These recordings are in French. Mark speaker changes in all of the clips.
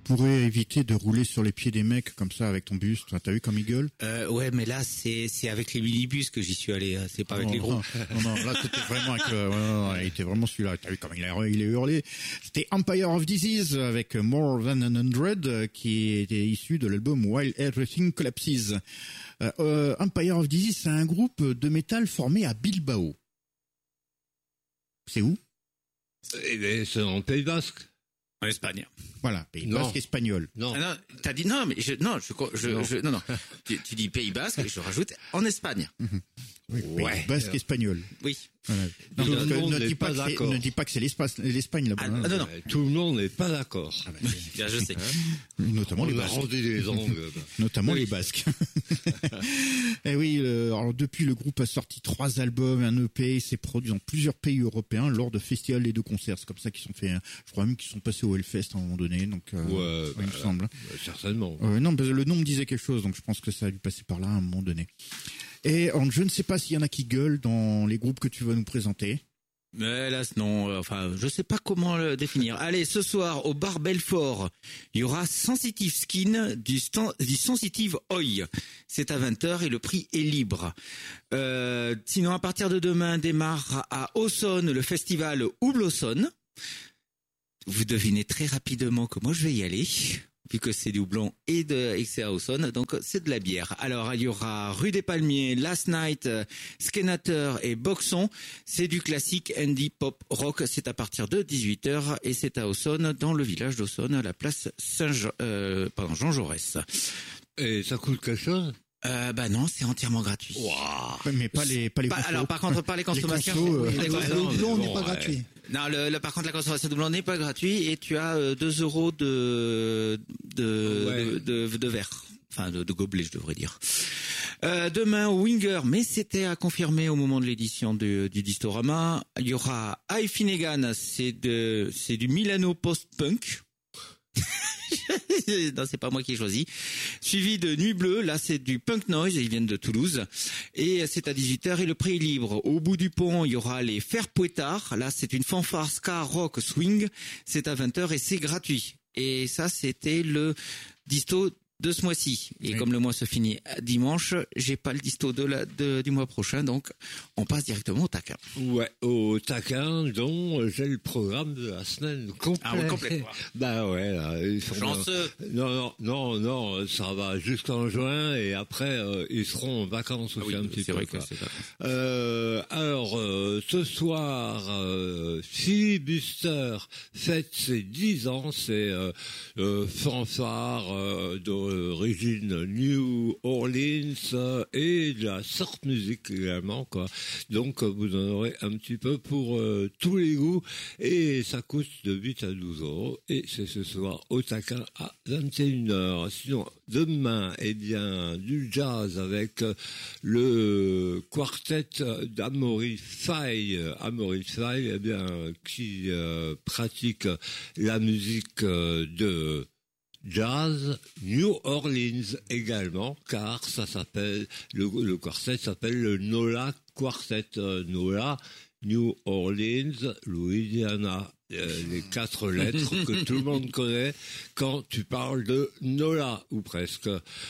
Speaker 1: pourrais éviter de rouler sur les pieds des mecs comme ça avec ton bus. T'as vu comme ils gueulent?
Speaker 2: Ouais, mais là c'est avec les minibus que j'y suis allé, c'est pas avec les gros.
Speaker 1: Non, là c'était vraiment avec il était vraiment celui-là. T'as vu comme il a hurlé. C'était Empire of Disease avec More Than 100 qui était issu de l'album While Everything Collapses. Empire of Disease, c'est un groupe de métal formé à Bilbao. C'est où?
Speaker 3: C'est en Pays Basque.
Speaker 2: En Espagne.
Speaker 1: Voilà, Pays Basque espagnol.
Speaker 2: Non. Ah non, t'as dit non, mais non. Tu dis Pays Basque et je rajoute en Espagne.
Speaker 1: Oui, Pays Basque espagnol.
Speaker 2: Oui.
Speaker 1: Voilà. Non, ne dis pas que c'est l'Espagne là-bas.
Speaker 2: Non.
Speaker 3: Tout le monde n'est pas d'accord.
Speaker 1: Ah
Speaker 2: Bien, je sais.
Speaker 1: Notamment les Basques.
Speaker 3: On a rendu les angles.
Speaker 1: Notamment les Basques. Et oui, alors depuis le groupe a sorti 3 albums, un EP, s'est produit dans plusieurs pays européens lors de festivals et de concerts. C'est comme ça qu'ils sont fait. Je crois même qu'ils sont passés au Hellfest à un moment donné. Donc, il me semble.
Speaker 3: Certainement.
Speaker 1: Non, parce que le nom me disait quelque chose, donc je pense que ça a dû passer par là à un moment donné. Et je ne sais pas s'il y en a qui gueulent dans les groupes que tu vas nous présenter.
Speaker 2: Mais là, non, je sais pas comment le définir. Allez, ce soir, au bar Belfort, il y aura Sensitive Skin du Sensitive Oi. C'est à 20h et le prix est libre. Sinon, à partir de demain, démarre à Auxonne le festival Houblosson. Vous devinez très rapidement que moi je vais y aller, vu que c'est du houblon et c'est à Auxonne, donc c'est de la bière. Alors il y aura Rue des Palmiers, Last Night, Skenator et Boxon. C'est du classique indie pop rock. C'est à partir de 18h et c'est à Auxonne, dans le village d'Auxonne, à la place Jean Jaurès.
Speaker 3: Et ça coûte quelque chose?
Speaker 2: Non, c'est entièrement gratuit.
Speaker 3: Wow.
Speaker 1: Mais pas les consos.
Speaker 2: Alors par contre, pas les consommations.
Speaker 4: Le doublon n'est pas gratuit.
Speaker 2: Non, par contre, la consommation doublon n'est pas gratuit et tu as 2 euros de verre. Enfin, de gobelet, je devrais dire. Demain au Winger, mais c'était à confirmer au moment de l'édition du Distorama. Il y aura I Finnegan, c'est du Milano post-punk. Non, c'est pas moi qui ai choisi. Suivi de Nuit Bleue, là c'est du Punk Noise, ils viennent de Toulouse. Et c'est à 18h et le prix est libre. Au bout du pont, il y aura les Fer Pouettard. Là c'est une fanfare ska rock swing. C'est à 20h et c'est gratuit. Et ça c'était le disto de ce mois-ci. Et oui. Comme le mois se finit dimanche, j'ai pas le disto du mois prochain, donc on passe directement au taquin.
Speaker 3: Ouais, au taquin, dont j'ai le programme de la semaine complète.
Speaker 2: Ah oui, complètement.
Speaker 3: Bah ouais, là, ils sont
Speaker 2: chanceux.
Speaker 3: Non, ça va jusqu'en juin et après ils seront en vacances aussi un petit peu.
Speaker 2: Vrai que c'est
Speaker 3: alors ce soir, Filibuster fête ses 10 ans, c'est fanfare d'origine New Orleans et de la surf music également, quoi. Donc vous en aurez un petit peu pour tous les goûts et ça coûte de 8 à 12 euros et c'est ce soir au taquin à 21h. Sinon demain, bien du jazz avec le quartet d'Amaury Faye, qui pratique la musique de jazz New Orleans également, car ça s'appelle le quartet s'appelle le NOLA Quartet. NOLA, New Orleans, Louisiana, les 4 lettres que tout le monde connaît quand tu parles de NOLA, ou presque.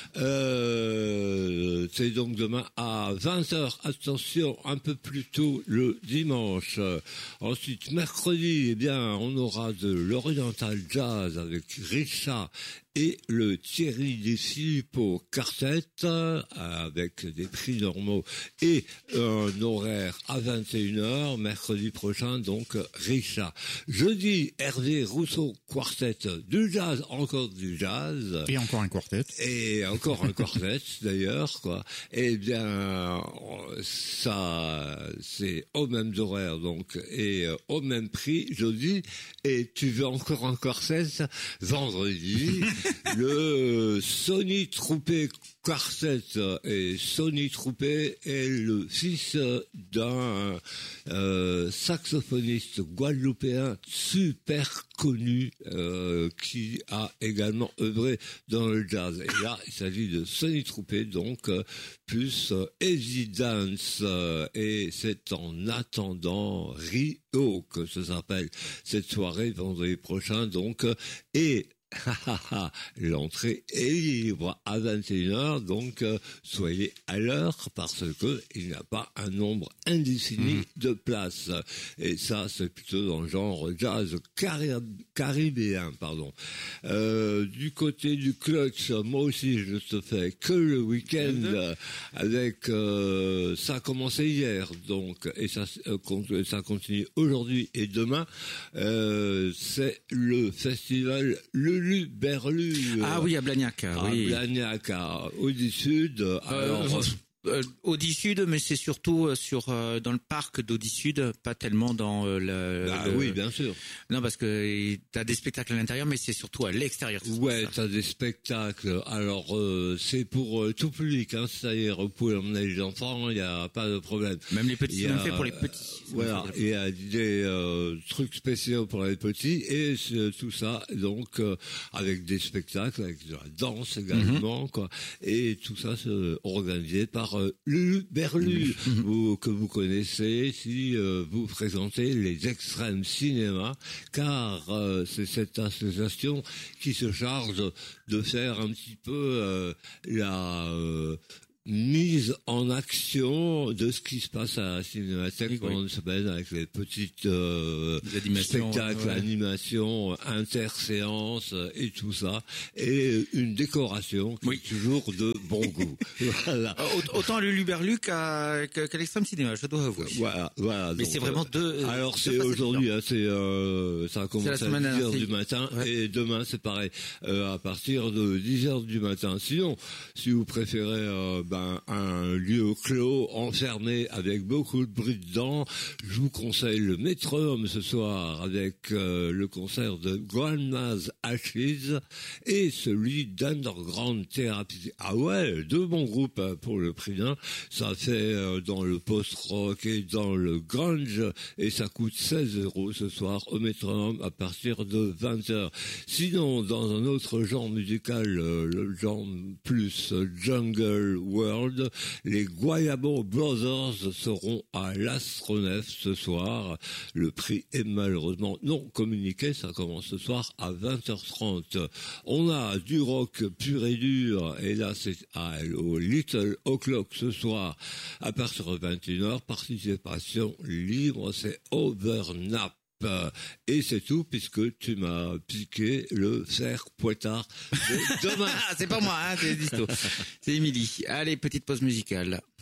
Speaker 3: C'est donc demain à 20h. Attention, un peu plus tôt le dimanche. Ensuite, mercredi, on aura de l'Oriental Jazz avec Richa et le Thierry Di Filippo Quartet avec des prix normaux et un horaire à 21h, mercredi prochain, donc Richa. Jeudi, Hervé Rousseau Quartet, du jazz, encore du jazz.
Speaker 1: Et encore un quartet.
Speaker 3: Et encore un quartet, d'ailleurs, quoi. Ça, c'est aux mêmes horaires, donc, et au même prix, jeudi. Et tu veux encore un quartet, vendredi. Le Sonny Troupé Quartet, et Sonny Troupé est le fils d'un saxophoniste guadeloupéen super connu qui a également œuvré dans le jazz. Et là, il s'agit de Sonny Troupé, donc plus Easy Dance, et c'est en attendant Rio que ça s'appelle cette soirée vendredi prochain, donc, et L'entrée est libre à 21h, donc soyez à l'heure parce que il n'y a pas un nombre indéfini de places. Et ça, c'est plutôt dans le genre jazz caribéen, pardon. Du côté du Clutch, moi aussi, je te fais que le week-end avec ça a commencé hier, donc et ça continue aujourd'hui et demain. C'est le festival Lulu Berlu.
Speaker 2: Ah oui, à Blagnac. Oui.
Speaker 3: Blagnac, Audi Sud.
Speaker 2: Audi Sud, mais c'est surtout dans le parc d'Audi Sud, pas tellement dans
Speaker 3: oui, bien sûr.
Speaker 2: Non, parce que t'as des spectacles à l'intérieur, mais c'est surtout à l'extérieur.
Speaker 3: Ouais, t'as des spectacles. Alors c'est pour tout public, hein. C'est-à-dire vous pouvez emmener les enfants, il y a pas de problème.
Speaker 2: Même les petits, c'est même fait pour les petits.
Speaker 3: Voilà, il y a des trucs spéciaux pour les petits et tout ça, donc avec des spectacles, avec de la danse également, quoi. Et tout ça c'est organisé par Lulu Berlu, que vous connaissez si vous présentez les Extrêmes Cinéma, car c'est cette association qui se charge de faire un petit peu la mise en action de ce qui se passe à la Cinémathèque pendant une semaine avec les petites spectacles, animations, interséances et tout ça, et une décoration qui est toujours de bon goût. Voilà.
Speaker 2: Autant Lulu Berlu qu'à l'Extrême Cinéma, je dois avouer.
Speaker 3: Voilà.
Speaker 2: Mais c'est vraiment deux.
Speaker 3: Alors c'est aujourd'hui, hein, ça a commencé à 10h du matin et demain c'est pareil, à partir de 10h du matin. Sinon, si vous préférez un lieu clos, enfermé, avec beaucoup de bruit dedans, je vous conseille le Métronome ce soir avec le concert de Grandma's Ashes et celui d'Underground Therapy. Ah ouais, deux bons groupes pour le prix d'un. Ça fait dans le post-rock et dans le grunge et ça coûte 16€ ce soir au Métronome à partir de 20h. Sinon, dans un autre genre musical, le genre plus jungle world, les Guayabo Brothers seront à l'Astronef ce soir. Le prix est malheureusement non communiqué, ça commence ce soir à 20h30. On a du rock pur et dur, et là c'est au Little O'Clock ce soir à partir de 21h. Participation libre, c'est Overnap. Et c'est tout, puisque tu m'as piqué le fer poitard de demain.
Speaker 2: C'est pas moi, hein, c'est Disto. C'est Émilie. Allez, petite pause musicale.